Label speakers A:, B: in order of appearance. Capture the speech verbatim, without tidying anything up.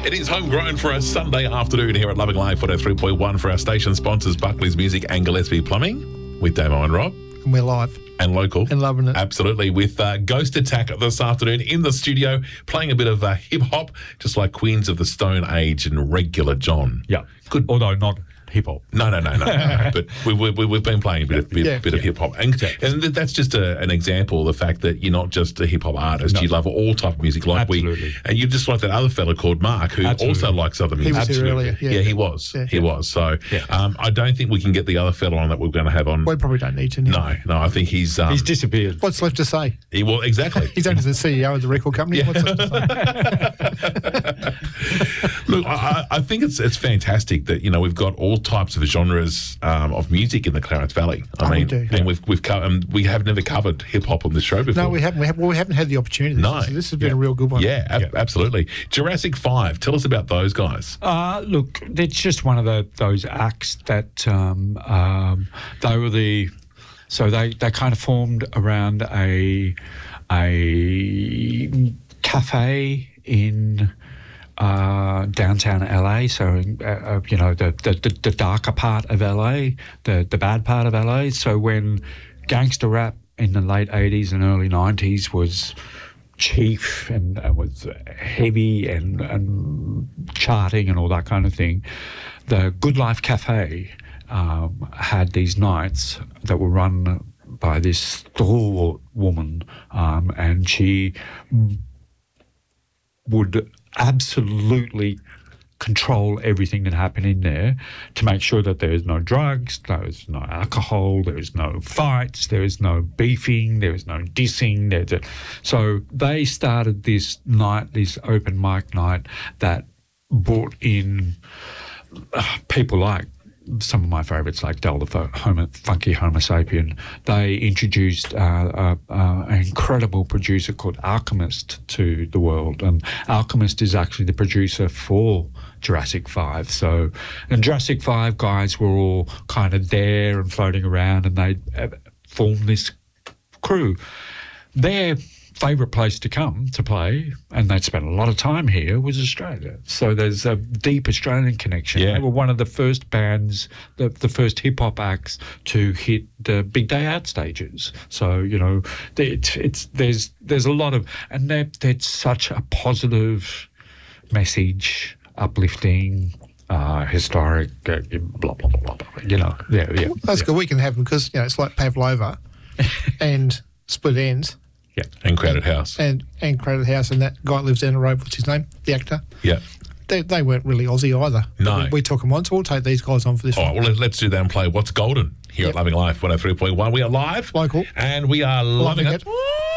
A: It is homegrown for a Sunday afternoon here at Loving Life one oh three point one for our station sponsors, Buckley's Music and Gillespie Plumbing, with Damo and Rob.
B: And we're live.
A: And local.
B: And loving it.
A: Absolutely. With uh, Ghost Attack this afternoon in the studio, playing a bit of uh, hip-hop, just like Queens of the Stone Age and Regular John.
C: Yeah.
A: Good.
C: Although not hip-hop.
A: No, no, no, no. no. But we, we, we've been playing a bit, of, bit,
B: Yeah.
A: bit of
B: Yeah.
A: hip-hop. And, and that's just a, an example of the fact that you're not just a hip-hop artist.
C: No.
A: You love all type of music like
C: Absolutely.
A: we. And you're just like that other fella called Mark, who
C: Absolutely.
A: also likes other music.
B: was here
C: Absolutely.
B: earlier.
A: Yeah,
B: Yeah,
A: he was.
B: Yeah.
A: He was. So
C: Yeah.
A: um, I don't think we can get the other fella on that we're going to have on.
B: We probably don't need to now.
A: No, no, I think he's... Um,
C: He's disappeared.
B: What's left to say?
A: he, well, exactly.
B: He's only the C E O of the record company. What's left to say?
A: Look, I, I think it's it's fantastic that, you know, we've got all types of genres um, of music in the Clarence Valley. I
B: Oh, we
A: mean,
B: do.
A: and we've we've co- um, we have never covered hip hop on this show before.
B: No, we haven't. We, have, well, we haven't had the opportunity.
A: No.
B: So this has been
A: Yeah.
B: a real good one.
A: Yeah, ab-
C: Yeah.
A: absolutely. Jurassic Five. Tell us about those guys.
C: Uh, look, it's just one of the, those acts that um, um, they were the... So they, they kind of formed around a a cafe in uh, downtown L A. So uh, uh, you know the, the the darker part of L A, the the bad part of L A. So when gangster rap in the late eighties and early nineties was chief and uh, was heavy and, and charting and all that kind of thing, the Good Life Cafe um, had these nights that were run by this stalwart woman, um, and she would absolutely control everything that happened in there to make sure that there is no drugs, there is no alcohol, there is no fights, there is no beefing, there is no dissing. There's a, so they started this night, this open mic night that brought in uh, people like some of my favourites, like Del the Fo- Homo, Funky Homo Sapien. They introduced uh, uh, uh, an incredible producer called Alchemist to the world, and Alchemist is actually the producer for Jurassic Five. So, and Jurassic Five guys were all kind of there and floating around, and they uh, formed this crew. Their favourite place to come to play, and they'd spent a lot of time here, was Australia. So there's a deep Australian connection.
A: Yeah.
C: They were one of the first bands, the, the first hip-hop acts to hit the big day out stages. So, you know, it's, it's there's there's a lot of, and they're, they're such a positive message, uplifting, uh, historic, uh, blah, blah, blah, blah, blah, you know. Yeah, yeah.
B: That's
C: yeah.
B: good. We can have them because, you know, it's like Pavlova and Split Ends
C: Yeah.
A: And Crowded House.
B: and, and Crowded House, and that guy lives down the road. What's his name? The actor.
A: Yeah.
B: They, they weren't really Aussie either.
A: No.
B: We, we took them on, so we'll take these guys on for this
A: All right,
B: one.
A: well, let's do that and play What's Golden here
B: Yep.
A: at Loving Life one oh three point one. We are live.
B: Local.
A: And we are loving,
B: Loving
A: it.
B: it.